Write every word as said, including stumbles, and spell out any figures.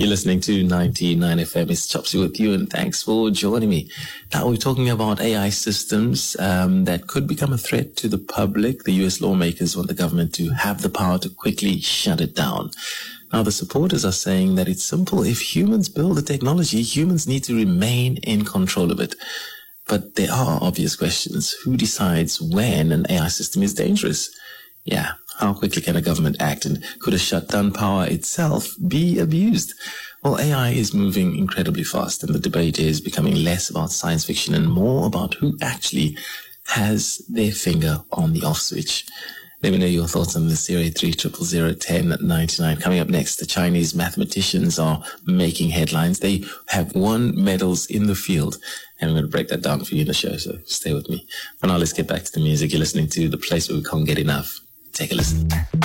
You're listening to ninety-nine F M. It's Chopsy with you, and thanks for joining me. Now, we're talking about A I systems um, that could become a threat to the public. The U S lawmakers want the government to have the power to quickly shut it down. Now, the supporters are saying that it's simple. If humans build the technology, humans need to remain in control of it. But there are obvious questions. Who decides when an A I system is dangerous? Yeah, how quickly can a government act, and could a shutdown power itself be abused? Well, A I is moving incredibly fast, and the debate is becoming less about science fiction and more about who actually has their finger on the off switch. Let me know your thoughts on this. zero eight three, zero zero zero, one zero nine nine. Coming up next, the Chinese mathematicians are making headlines. They have won medals in the field, and I'm going to break that down for you in the show, so stay with me. For now, let's get back to the music. You're listening to The Place Where We Can't Get Enough. Take a listen.